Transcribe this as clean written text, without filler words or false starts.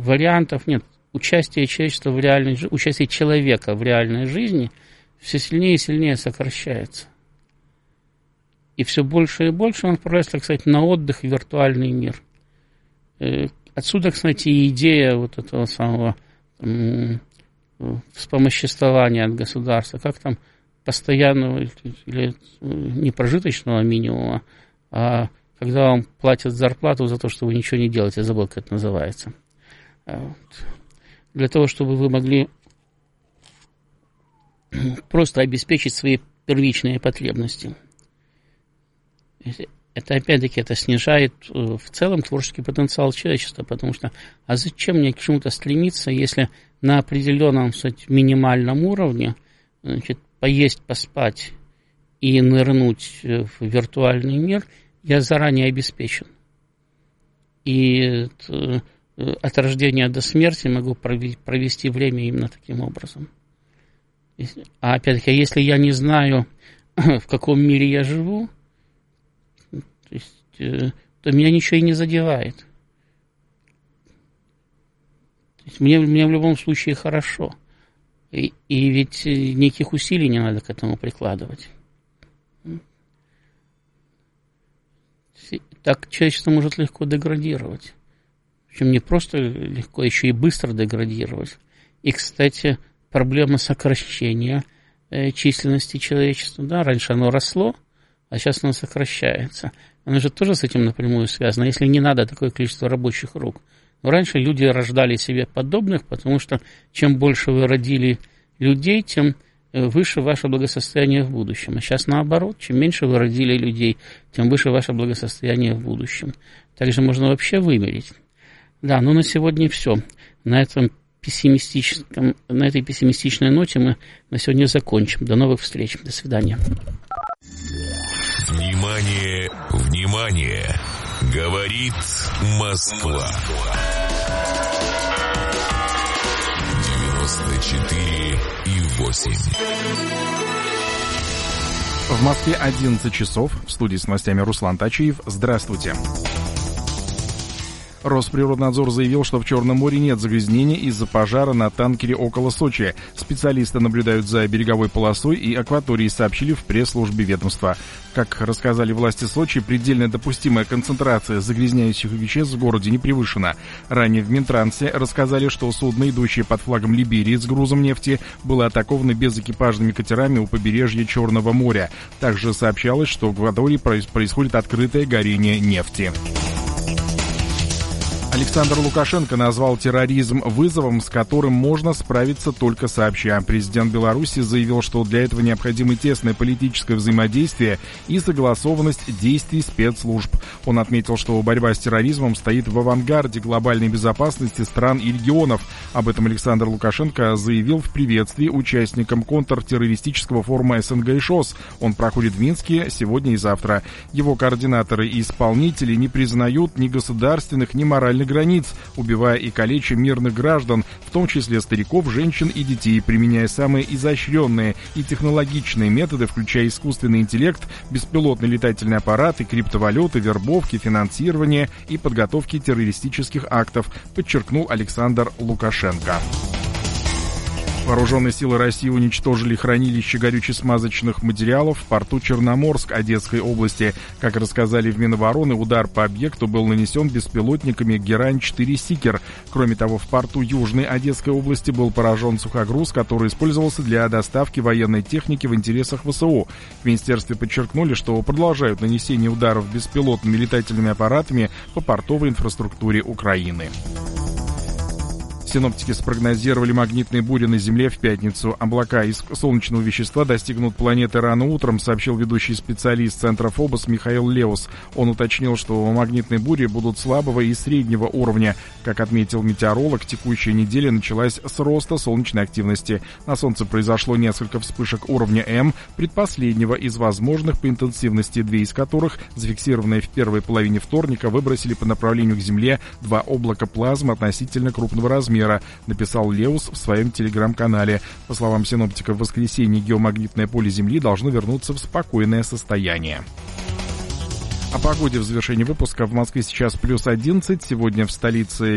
вариантов нет. Участие человека в реальной жизни все сильнее и сильнее сокращается. И все больше и больше он отправляется, так сказать, на отдых в виртуальный мир. Отсюда, кстати, идея вот этого самого вспомоществования от государства, как там постоянного или непрожиточного минимума, а когда вам платят зарплату за то, что вы ничего не делаете, я забыл, как это называется. Для того, чтобы вы могли просто обеспечить свои первичные потребности. Это, опять-таки, это снижает в целом творческий потенциал человечества, потому что, а зачем мне к чему-то стремиться, если на определенном, кстати, минимальном уровне, значит, поесть, поспать и нырнуть в виртуальный мир я заранее обеспечен. И от рождения до смерти могу провести время именно таким образом. А опять-таки, если я не знаю, в каком мире я живу, то меня ничего и не задевает. То есть мне в любом случае хорошо. И ведь никаких усилий не надо к этому прикладывать. Так человечество может легко деградировать. Причем не просто легко, еще и быстро деградировать. И, кстати, проблема сокращения численности человечества. Да, раньше оно росло, а сейчас оно сокращается. Оно же тоже с этим напрямую связано, если не надо такое количество рабочих рук. Но раньше люди рождали себе подобных, потому что чем больше вы родили людей, тем выше ваше благосостояние в будущем. А сейчас наоборот, чем меньше вы родили людей, тем выше ваше благосостояние в будущем. Также можно вообще вымереть. Да, ну на сегодня все. На этой пессимистичной ноте мы на сегодня закончим. До новых встреч. До свидания. Внимание, внимание! Говорит Москва. 94,8. В Москве 11 часов. В студии с новостями Руслан Тачиев. Здравствуйте. Росприроднадзор заявил, что в Черном море нет загрязнения из-за пожара на танкере около Сочи. Специалисты наблюдают за береговой полосой и акваторией, сообщили в пресс-службе ведомства. Как рассказали власти Сочи, предельно допустимая концентрация загрязняющих веществ в городе не превышена. Ранее в Минтрансе рассказали, что судно, идущее под флагом Либерии с грузом нефти, было атаковано безэкипажными катерами у побережья Черного моря. Также сообщалось, что в акватории происходит открытое горение нефти. Александр Лукашенко назвал терроризм вызовом, с которым можно справиться только сообща. Президент Беларуси заявил, что для этого необходимо тесное политическое взаимодействие и согласованность действий спецслужб. Он отметил, что борьба с терроризмом стоит в авангарде глобальной безопасности стран и регионов. Об этом Александр Лукашенко заявил в приветствии участникам контртеррористического форума СНГ и ШОС. Он проходит в Минске сегодня и завтра. Его координаторы и исполнители не признают ни государственных, ни моральных границ, убивая и калеча мирных граждан, в том числе стариков, женщин и детей, применяя самые изощренные и технологичные методы, включая искусственный интеллект, беспилотные летательные аппараты, криптовалюты, вербовки, финансирование и подготовки террористических актов, подчеркнул Александр Лукашенко. Вооруженные силы России уничтожили хранилище горюче-смазочных материалов в порту Черноморск Одесской области. Как рассказали в Минобороны, удар по объекту был нанесен беспилотниками Герань-4 «Сикер». Кроме того, в порту Южной Одесской области был поражен сухогруз, который использовался для доставки военной техники в интересах ВСУ. В министерстве подчеркнули, что продолжают нанесение ударов беспилотными летательными аппаратами по портовой инфраструктуре Украины. Синоптики спрогнозировали магнитные бури на Земле в пятницу. Облака из солнечного вещества достигнут планеты рано утром, сообщил ведущий специалист Центра ФОБОС Михаил Леус. Он уточнил, что магнитные бури будут слабого и среднего уровня. Как отметил метеоролог, текущая неделя началась с роста солнечной активности. На Солнце произошло несколько вспышек уровня М, предпоследнего из возможных по интенсивности, две из которых, зафиксированные в первой половине вторника, выбросили по направлению к Земле два облака плазмы относительно крупного размера, написал Леус в своем телеграм-канале. По словам синоптиков, в воскресенье геомагнитное поле Земли должно вернуться в спокойное состояние. О погоде в завершении выпуска. В Москве сейчас плюс 11, сегодня в столице